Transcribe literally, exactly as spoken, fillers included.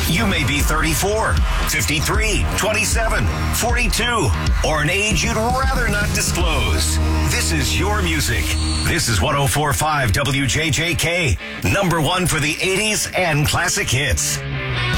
You may be thirty-four, fifty-three, twenty-seven, forty-two, or an age you'd rather not disclose. This is your music. This is one oh four point five W J J K, number one for the eighties and classic hits.